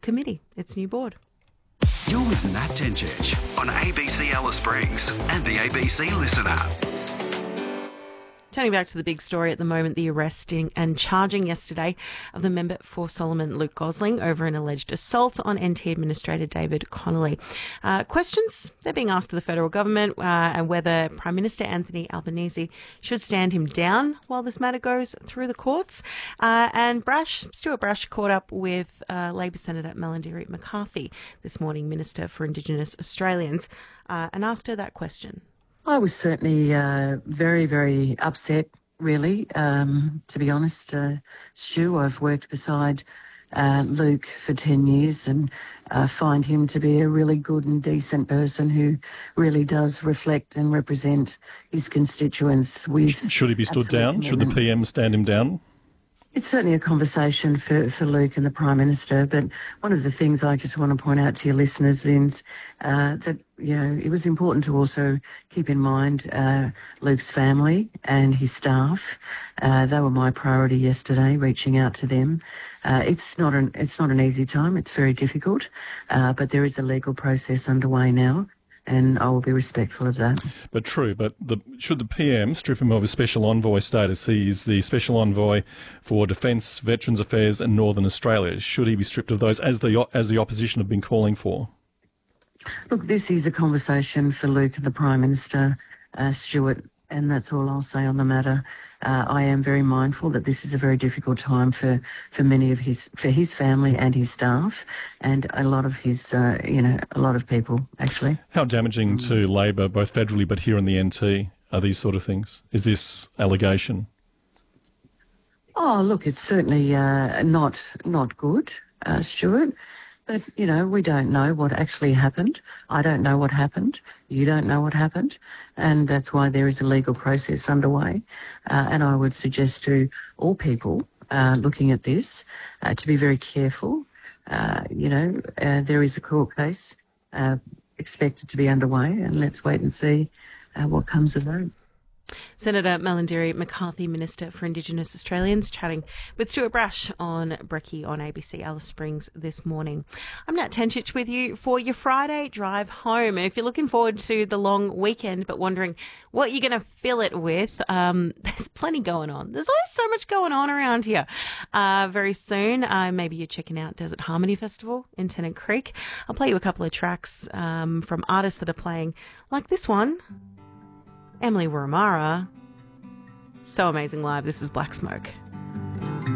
committee, its new board. You're with Nat Tencic on ABC Alice Springs and the ABC Listen app. Turning back to the big story at the moment, the arresting and charging yesterday of the member for Solomon, Luke Gosling, over an alleged assault on NT Administrator David Connolly. Questions they're being asked of the federal government and whether Prime Minister Anthony Albanese should stand him down while this matter goes through the courts. And Stuart Brash caught up with Labor Senator Malarndirri McCarthy this morning, Minister for Indigenous Australians, and asked her that question. I was certainly very, very upset, really, to be honest. Stu, I've worked beside Luke for 10 years and find him to be a really good and decent person who really does reflect and represent his constituents with... Should he be stood down? Should the PM stand him down? It's certainly a conversation for Luke and the Prime Minister, but one of the things I just want to point out to your listeners is that, you know, it was important to also keep in mind Luke's family and his staff. They were my priority yesterday, reaching out to them. It's not an easy time. It's very difficult, but there is a legal process underway now, and I will be respectful of that. But true, should the PM strip him of his special envoy status? He is the special envoy for Defence, Veterans Affairs and Northern Australia. Should he be stripped of those, as the opposition have been calling for? Look, this is a conversation for Luke and the Prime Minister, Stuart, and that's all I'll say on the matter. I am very mindful that this is a very difficult time for many of his family and his staff, and a lot of his, a lot of people actually. How damaging to Labor, both federally but here in the NT, are these sort of things? Is this allegation? Oh, look, it's certainly not good, Stuart. But, you know, we don't know what actually happened. I don't know what happened. You don't know what happened. And that's why there is a legal process underway. And I would suggest to all people looking at this to be very careful. There is a court case expected to be underway, and let's wait and see what comes of that. Senator Malarndirri McCarthy, Minister for Indigenous Australians, chatting with Stuart Brash on Brekkie on ABC Alice Springs this morning. I'm Nat Tencic with you for your Friday drive home. And if you're looking forward to the long weekend but wondering what you're going to fill it with, there's plenty going on. There's always so much going on around here. Very soon, maybe you're checking out Desert Harmony Festival in Tennant Creek. I'll play you a couple of tracks from artists that are playing, like this one. Emily Wurramara. So amazing live. This is Black Smoke.